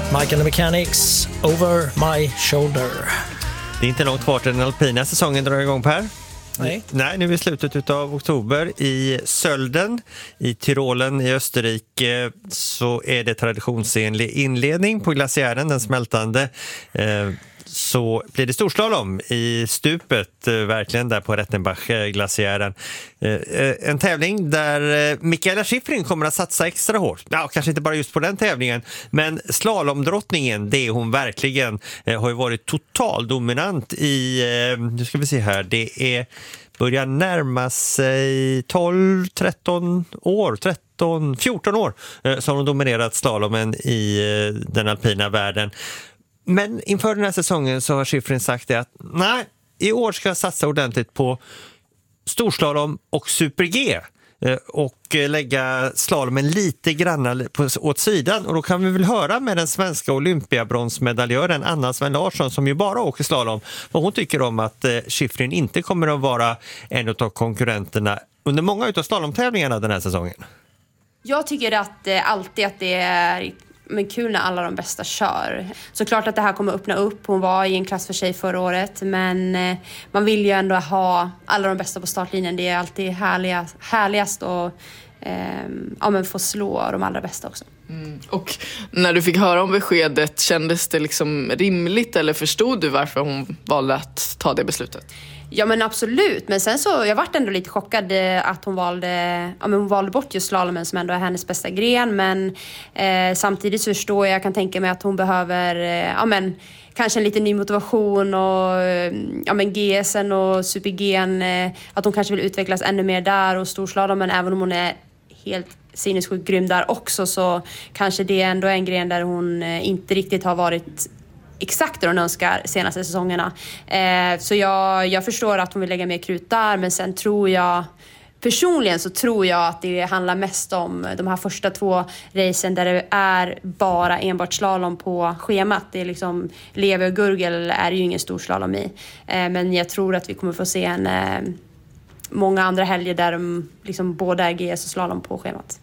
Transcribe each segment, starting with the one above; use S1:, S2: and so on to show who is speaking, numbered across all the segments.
S1: Mike and the Mechanics, Over My Shoulder.
S2: Det är inte långt kvar till den alpina säsongen drar igång, Per.
S1: Nej,
S2: nu i slutet av oktober i Sölden i Tyrolen i Österrike så är det traditionsenlig inledning på glaciären, den smältande. Så blir det storslalom i stupet, verkligen där på Rettenbach-glaciären. En tävling där Mikaela Shiffrin kommer att satsa extra hårt. Ja, kanske inte bara just på den tävlingen, men slalomdrottningen, det är hon verkligen. Har ju varit total dominant i, nu ska vi se här, det är börjar närma sig 14 år som hon dominerat slalomen i den alpina världen. Men inför den här säsongen så har Shiffrin sagt det att nej, i år ska jag satsa ordentligt på storslalom och super-G och lägga slalomen lite grann åt sidan. Och då kan vi väl höra med den svenska olympiabronsmedaljören Anna Sven Larsson som ju bara åker slalom vad hon tycker om att Shiffrin inte kommer att vara en av konkurrenterna under många av slalomtävlingarna den här säsongen.
S3: Jag tycker att alltid att det är kul när alla de bästa kör. Såklart att det här kommer öppna upp. Hon var i en klass för sig förra året. Men man vill ju ändå ha alla de bästa på startlinjen. Det är alltid härligast att få slå de allra bästa också.
S4: Och när du fick höra om beskedet, kändes det liksom rimligt eller förstod du varför hon valde att ta det beslutet?
S3: Ja men absolut, men sen så jag vart ändå lite chockad att hon valde bort just slalomen som ändå är hennes bästa gren, men samtidigt så förstår jag kan tänka mig att hon behöver kanske en lite ny motivation och GSen och super-G'n, att hon kanske vill utvecklas ännu mer där och storslalomen, även om hon är helt sinnessjukt grym där också, så kanske det ändå är en gren där hon inte riktigt har varit exakt det hon önskar senaste säsongerna. Så jag förstår att hon vill lägga mer krut där, men sen personligen tror jag att det handlar mest om de här första 2 racen där det är bara enbart slalom på schemat. Det är liksom Leve och Gurgel är ju ingen stor slalom i. Men jag tror att vi kommer få se många andra helger där de liksom både är GS och slalom på schemat.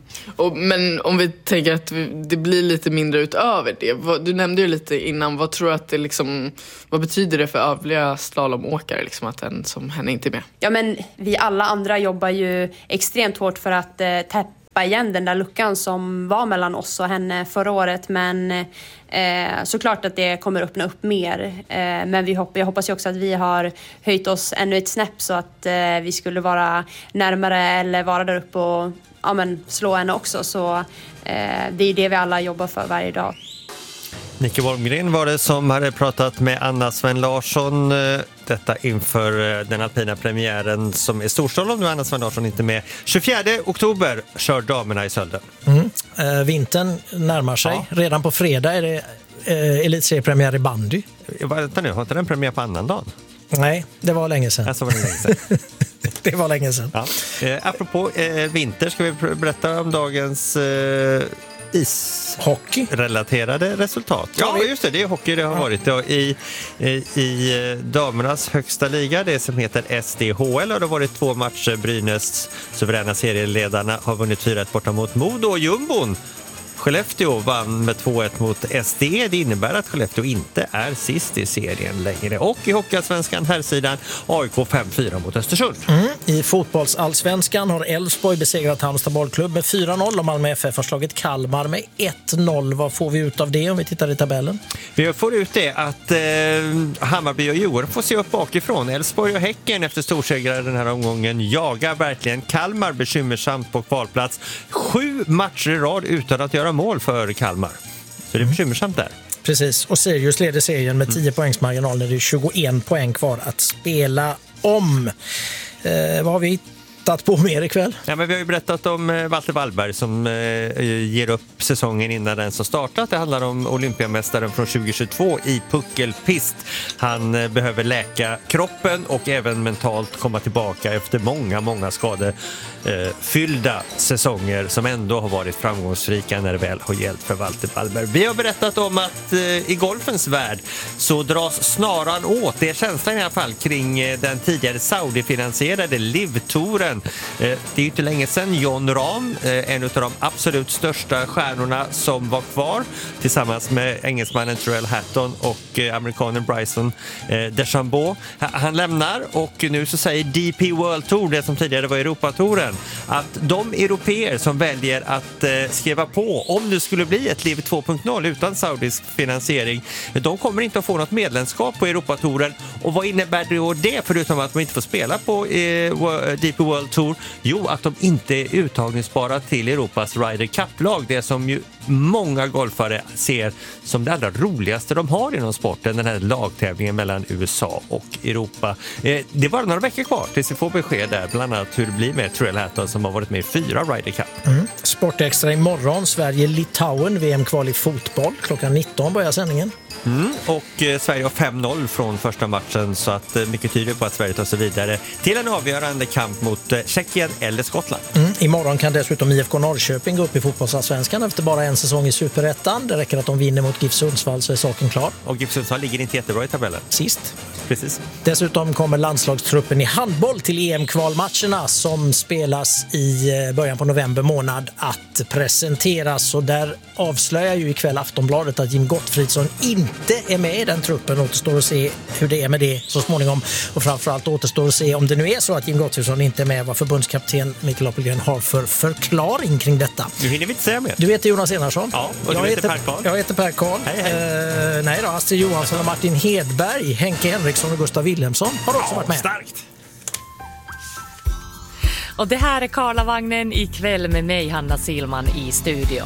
S4: Men om vi tänker att det blir lite mindre utöver det. Du nämnde ju lite innan, vad tror du att det liksom, vad betyder det för övriga slalomåkare liksom, att en som henne inte är med?
S3: Ja men vi alla andra jobbar ju extremt hårt för att täppa igen den där luckan som var mellan oss och henne förra året, men såklart att det kommer öppna upp mer, men jag hoppas ju också att vi har höjt oss ännu ett snäpp så att vi skulle vara närmare eller vara där uppe och slå henne också, så det är det vi alla jobbar för varje dag.
S2: Nicke Wolmgren var det som hade pratat med Anna Sven Larsson, detta inför den alpina premiären som är storslalom. Nu är Anna Sven Larsson inte med. 24 oktober kör damerna i Sölden.
S1: Vintern närmar sig. Ja. Redan på fredag är det elitseriepremiär i bandy.
S2: Vänta nu, har inte den premiär på annan dagen?
S1: Nej, det var länge sedan.
S2: Alltså var det länge sedan.
S1: Det var länge sedan.
S2: Ja. Apropå vinter ska vi berätta om dagens ishockey-relaterade resultat. Ja, just det. Det är hockey det har varit. I damernas högsta liga, det som heter SDHL, har det varit 2 matcher. Brynäs suveräna serieledarna har vunnit 4-1 borta mot Modo och jumbon. Skellefteå vann med 2-1 mot SD. Det innebär att Skellefteå inte är sist i serien längre. Och i Hockeyallsvenskan herrsidan AIK 5-4 mot Östersund.
S1: I fotbollsallsvenskan har Elfsborg besegrat Halmstad bollklubb med 4-0 och Malmö FF har slagit Kalmar med 1-0. Vad får vi ut av det om vi tittar i tabellen?
S2: Vi får ut det att Hammarby och Djurgården får se upp bakifrån. Elfsborg och Häcken efter storsegrar den här omgången jagar verkligen. Kalmar bekymmersamt på kvalplats. 7 matcher i rad utan att göra mål för Kalmar. Så det är bekymmersamt där.
S1: Precis, och Sirius leder serien med 10 poängs marginal när det är 21 poäng kvar att spela om. Vad har vi hittat på mer ikväll?
S2: Ja, men vi har ju berättat om Walter Wallberg som ger upp säsongen innan den som startat. Det handlar om olympiamästaren från 2022 i puckelpist. Han behöver läka kroppen och även mentalt komma tillbaka efter många skadefyllda säsonger som ändå har varit framgångsrika när det väl har gällt för Walter Wallberg. Vi har berättat om att i golfens värld så dras snaran åt. Det är känslan i alla fall kring den tidigare Saudi-finansierade LIV-touren Europatouren. Det är ju inte länge sedan Jon Rahm, en av de absolut största stjärnorna som var kvar, tillsammans med engelsmannen Tyrrell Hatton och amerikanen Bryson DeChambeau. Han lämnar och nu så säger DP World Tour, det som tidigare var Europatouren, att de europeer som väljer att skriva på, om det skulle bli ett Liv 2.0 utan saudisk finansiering, de kommer inte att få något medlemskap på Europatouren. Och vad innebär då det, förutom att man inte får spela på DP World Tour? Jo, att de inte är uttagningsbara till Europas Ryder Cup-lag, det som ju många golfare ser som det allra roligaste de har inom sporten, den här lagtävlingen mellan USA och Europa. Det var några veckor kvar tills vi får besked där, bland annat hur det blir med Tyrrell Hatton som har varit med i 4 Ryder Cup.
S1: Sportextra imorgon, Sverige-Litauen, VM-kval i fotboll. Klockan 19 börjar sändningen.
S2: Och Sverige har 5-0 från första matchen, så att mycket tyder på att Sverige tar sig vidare till en avgörande kamp mot Tjeckien eller Skottland.
S1: Imorgon kan dessutom IFK Norrköping gå upp i fotbollsallsvenskan efter bara en säsong i Superettan. Det räcker att de vinner mot GIF Sundsvall så är saken klar.
S2: Och GIF Sundsvall ligger inte jättebra i tabellen.
S1: Sist.
S2: Precis.
S1: Dessutom kommer landslagstruppen i handboll till EM-kvalmatcherna som spelas i början på november månad att presenteras. Och där avslöjar ju ikväll Aftonbladet att Jim Gottfridsson inte är med i den truppen. Återstår att se hur det är med det så småningom. Och framförallt återstår att se om det nu är så att Jim Gottfridsson inte är med, vad förbundskapten Mikael Appelgren har för förklaring kring detta.
S2: Nu hinner vi inte säga mer.
S1: Du heter Jonas Enarsson.
S2: Ja, och du heter Per Karl.
S1: Jag heter Per Karl.
S2: Hej.
S1: Nej då, Astrid Johansson och Martin Hedberg, Henke Henriksson och Gustav Wilhelmsson har också varit med.
S2: Starkt!
S5: Och det här är Karlavagnen ikväll med mig, Hanna Silman, i studion.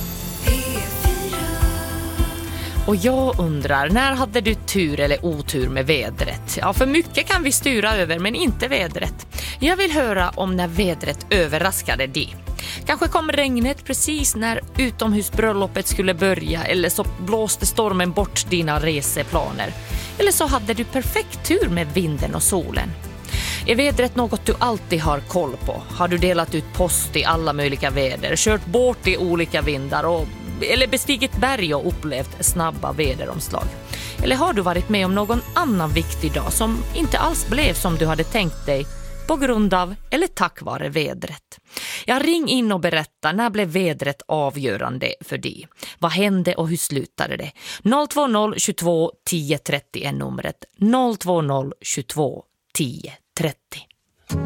S5: Och jag undrar, när hade du tur eller otur med vädret? Ja, för mycket kan vi styra över, men inte vädret. Jag vill höra om när vädret överraskade dig. Kanske kom regnet precis när utomhusbröllopet skulle börja, eller så blåste stormen bort dina reseplaner. Eller så hade du perfekt tur med vinden och solen. Är vädret något du alltid har koll på? Har du delat ut post i alla möjliga väder, kört båt i olika vindar eller bestigit berg och upplevt snabba väderomslag? Eller har du varit med om någon annan viktig dag som inte alls blev som du hade tänkt dig på grund av eller tack vare vädret? Jag ring in och berätta, när blev vädret avgörande för dig? Vad hände och hur slutade det? 020 22 10 30 är numret. 020 22 10 30.